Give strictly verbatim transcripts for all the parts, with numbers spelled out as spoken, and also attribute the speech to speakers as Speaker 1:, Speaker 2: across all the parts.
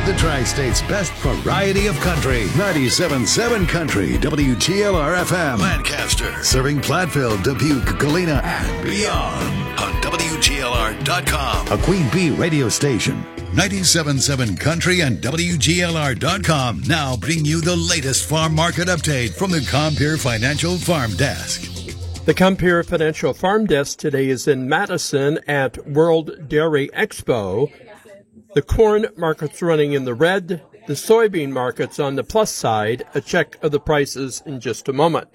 Speaker 1: The Tri-State's best variety of country. ninety-seven point seven Country, W G L R F M. Lancaster. Serving Platteville, Dubuque, Galena, and beyond. On W G L R dot com. A Queen Bee radio station. ninety-seven point seven Country and W G L R dot com now bring you the latest farm market update from the Compeer Financial Farm Desk.
Speaker 2: The Compeer Financial Farm Desk today is in Madison at World Dairy Expo. The corn market's running in the red, the soybean market's on the plus side. A check of the prices in just a moment.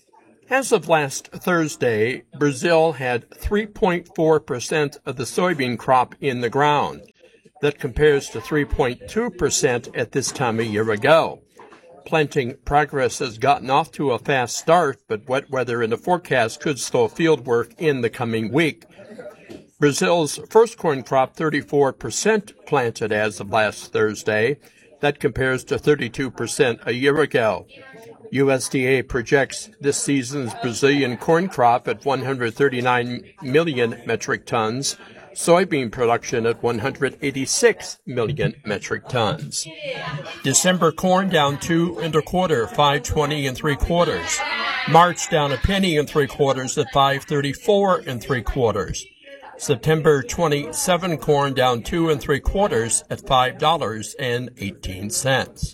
Speaker 2: As of last Thursday, Brazil had three point four percent of the soybean crop in the ground. That compares to three point two percent at this time a year ago. Planting progress has gotten off to a fast start, but wet weather in the forecast could slow field work in the coming week. Brazil's first corn crop, thirty-four percent planted as of last Thursday. That compares to thirty-two percent a year ago. U S D A projects this season's Brazilian corn crop at one hundred thirty-nine million metric tons, soybean production at one hundred eighty-six million metric tons. December corn down two and a quarter, five twenty and three quarters. March down a penny and three quarters at five thirty-four and three quarters. September twenty-seven corn down two and three quarters at five dollars and eighteen cents.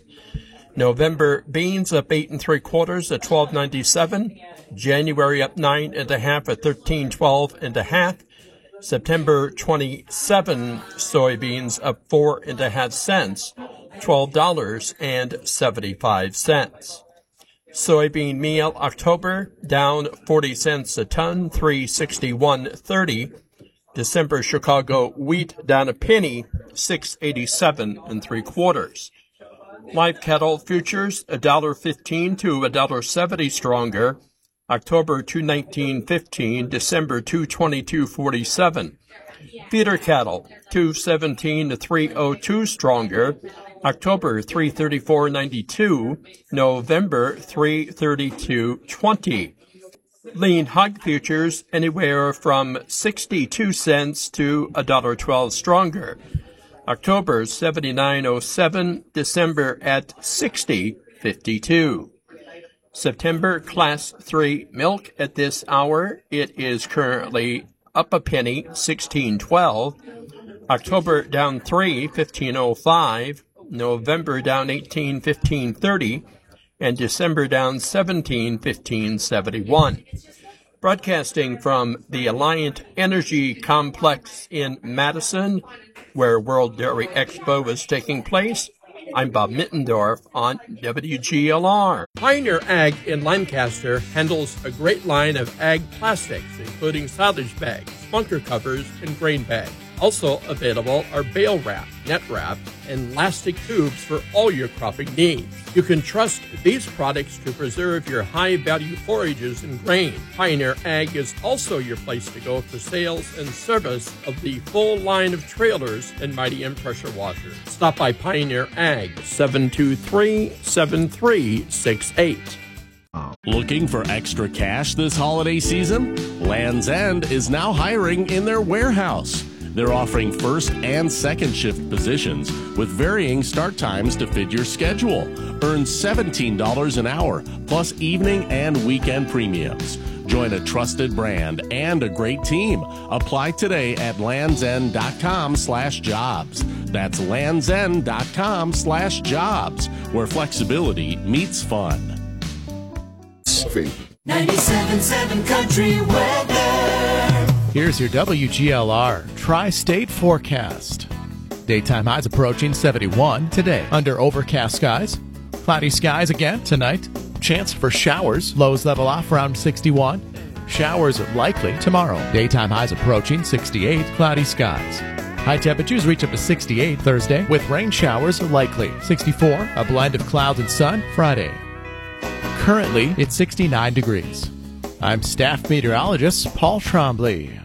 Speaker 2: November beans up eight and three quarters at twelve ninety-seven. January up nine and a half at thirteen twelve and a half. September twenty-seven soybeans up four and a half cents, twelve dollars and seventy-five cents. Soybean meal October down forty cents a ton, three sixty-one thirty. December Chicago wheat down a penny, six eighty-seven and three quarters. Live cattle futures a dollar fifteen to a dollar seventy stronger. October two nineteen fifteen, December two twenty-two forty-seven. Feeder cattle two seventeen to three oh two stronger. October three thirty-four ninety-two, November three thirty-two twenty. Lean hog futures anywhere from sixty-two cents to one dollar twelve stronger. October seventy-nine oh seven, December at sixty fifty-two. September class three milk at this hour, it is currently up a penny, sixteen twelve. October down three, fifteen oh five. November down eighteen, fifteen thirty. And December down seventeen, fifteen seventy-one. Broadcasting from the Alliant Energy Complex in Madison, where World Dairy Expo is taking place, I'm Bob Mittendorf on W G L R. Pioneer Ag in Lancaster handles a great line of ag plastics, including silage bags, bunker covers, and grain bags. Also available are bale wrap, net wrap, and elastic tubes for all your cropping needs. You can trust these products to preserve your high-value forages and grain. Pioneer Ag is also your place to go for sales and service of the full line of trailers and Mighty M pressure washers. Stop by Pioneer Ag, seven two three, seven three six eight.
Speaker 3: Looking for extra cash this holiday season? Land's End is now hiring in their warehouse. They're offering first and second shift positions with varying start times to fit your schedule. Earn seventeen dollars an hour, plus evening and weekend premiums. Join a trusted brand and a great team. Apply today at landsend.com slash jobs. That's landsend.com slash jobs, where flexibility meets fun.
Speaker 4: ninety-seven point seven Country Weather.
Speaker 5: Here's your W G L R Tri-State forecast. Daytime highs approaching seventy-one today under overcast skies. Cloudy skies again tonight. Chance for showers. Lows level off around sixty-one. Showers likely tomorrow. Daytime highs approaching sixty-eight. Cloudy skies. High temperatures reach up to sixty-eight Thursday with rain showers likely. sixty-four, a blend of clouds and sun Friday. Currently, it's sixty-nine degrees. I'm staff meteorologist Paul Trombley.